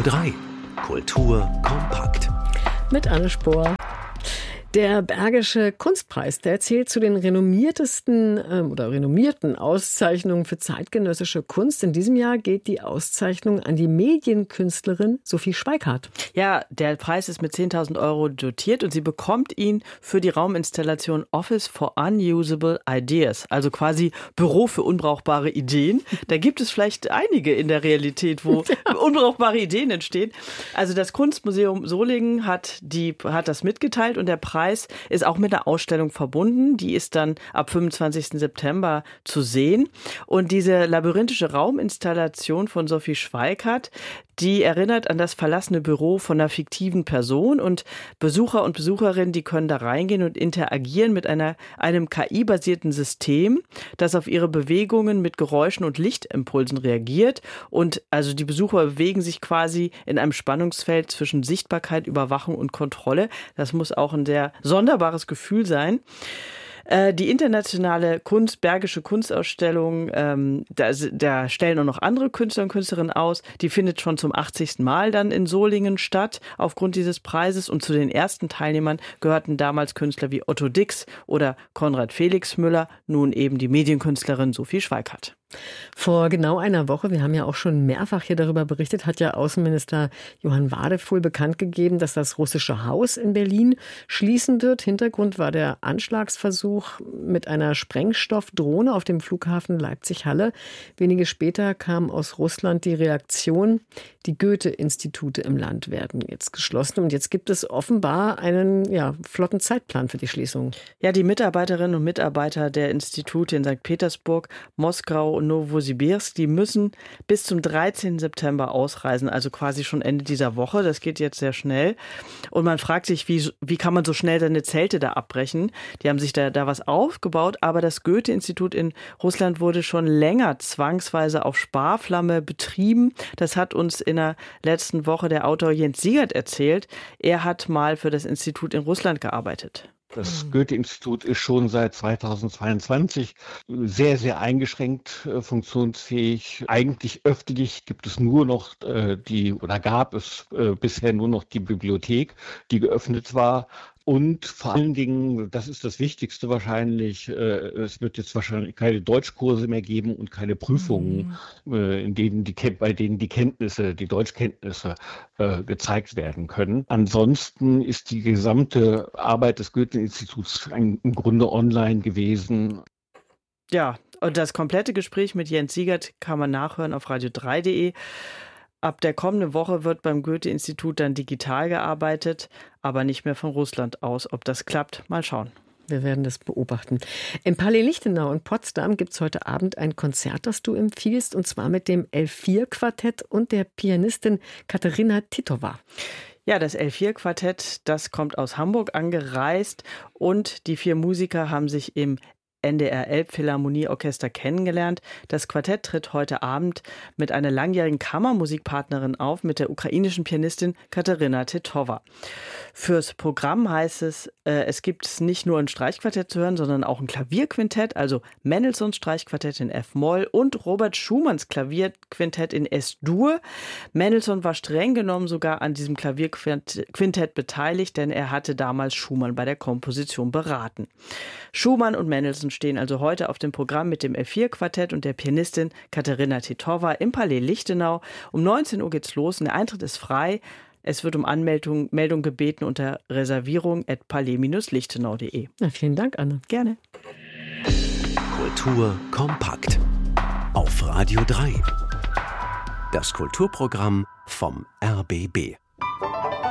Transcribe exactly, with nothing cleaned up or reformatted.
drei. Kultur kompakt. Mit Anne Spohr. Der Bergische Kunstpreis, der zählt zu den renommiertesten äh, oder renommierten Auszeichnungen für zeitgenössische Kunst. In diesem Jahr geht die Auszeichnung an die Medienkünstlerin Sophie Schweickart. Ja, der Preis ist mit zehntausend Euro dotiert und sie bekommt ihn für die Rauminstallation Office for Unusable Ideas, also quasi Büro für unbrauchbare Ideen. Da gibt es vielleicht einige in der Realität, wo ja. unbrauchbare Ideen entstehen. Also das Kunstmuseum Solingen hat, die, hat das mitgeteilt und der Preis ist auch mit einer Ausstellung verbunden. Die ist dann ab fünfundzwanzigsten September zu sehen. Und diese labyrinthische Rauminstallation von Sophie Schweickart, die erinnert an das verlassene Büro von einer fiktiven Person. Und Besucher und Besucherinnen, die können da reingehen und interagieren mit einer, einem K I-basierten System, das auf ihre Bewegungen mit Geräuschen und Lichtimpulsen reagiert. Und also die Besucher bewegen sich quasi in einem Spannungsfeld zwischen Sichtbarkeit, Überwachung und Kontrolle. Das muss auch ein sehr sonderbares Gefühl sein. Die internationale Kunst, Bergische Kunstausstellung, ähm, da, da stellen auch noch andere Künstler und Künstlerinnen aus. Die findet schon zum achtzigsten Mal dann in Solingen statt, aufgrund dieses Preises. Und zu den ersten Teilnehmern gehörten damals Künstler wie Otto Dix oder Konrad Felix Müller, nun eben die Medienkünstlerin Sophie Schweickart. Vor genau einer Woche, wir haben ja auch schon mehrfach hier darüber berichtet, hat ja Außenminister Johann Wadefuhl bekannt gegeben, dass das Russische Haus in Berlin schließen wird. Hintergrund war der Anschlagsversuch mit einer Sprengstoffdrohne auf dem Flughafen Leipzig-Halle. Wenige später kam aus Russland die Reaktion, die Goethe-Institute im Land werden jetzt geschlossen. Und jetzt gibt es offenbar einen ja, flotten Zeitplan für die Schließung. Ja, die Mitarbeiterinnen und Mitarbeiter der Institute in Sankt Petersburg, Moskau und Novosibirsk, die müssen bis zum dreizehnten September ausreisen, also quasi schon Ende dieser Woche. Das geht jetzt sehr schnell. Und man fragt sich, wie, wie kann man so schnell seine Zelte da abbrechen? Die haben sich da, da was aufgebaut, aber das Goethe-Institut in Russland wurde schon länger zwangsweise auf Sparflamme betrieben. Das hat uns in der letzten Woche der Autor Jens Siegert erzählt. Er hat mal für das Institut in Russland gearbeitet. Das Goethe-Institut ist schon seit zweitausendzweiundzwanzig sehr, sehr eingeschränkt äh, funktionsfähig. Eigentlich öffentlich gibt es nur noch äh, die, oder gab es äh, bisher nur noch die Bibliothek, die geöffnet war. Und vor allen Dingen, das ist das Wichtigste wahrscheinlich, äh, es wird jetzt wahrscheinlich keine Deutschkurse mehr geben und keine Prüfungen, mhm. äh, in denen die, bei denen die Kenntnisse, die Deutschkenntnisse äh, gezeigt werden können. Ansonsten ist die gesamte Arbeit des Goethe-Instituts im Grunde online gewesen. Ja, und das komplette Gespräch mit Jens Siegert kann man nachhören auf radio drei punkt de. Ab der kommenden Woche wird beim Goethe-Institut dann digital gearbeitet, aber nicht mehr von Russland aus. Ob das klappt, mal schauen. Wir werden das beobachten. Im Palais Lichtenau in Potsdam gibt es heute Abend ein Konzert, das du empfiehlst, und zwar mit dem L vier Quartett und der Pianistin Katerina Titova. Ja, das L vier Quartett, das kommt aus Hamburg angereist und die vier Musiker haben sich im N D R Elbphilharmonieorchester kennengelernt. Das Quartett tritt heute Abend mit einer langjährigen Kammermusikpartnerin auf, mit der ukrainischen Pianistin Katerina Titova. Fürs Programm heißt es, äh, es gibt nicht nur ein Streichquartett zu hören, sondern auch ein Klavierquintett, also Mendelssohns Streichquartett in F-Moll und Robert Schumanns Klavierquintett in S-Dur. Mendelssohn war streng genommen sogar an diesem Klavierquintett beteiligt, denn er hatte damals Schumann bei der Komposition beraten. Schumann und Mendelssohn stehen also heute auf dem Programm mit dem L vier Quartett und der Pianistin Katerina Titova im Palais Lichtenau. Um neunzehn Uhr geht's los und der Eintritt ist frei. Es wird um Anmeldung Meldung gebeten unter reservierung at palais lichtenau punkt de. Na, vielen Dank, Anne. Gerne. Kultur kompakt. Auf Radio drei. Das Kulturprogramm vom R B B.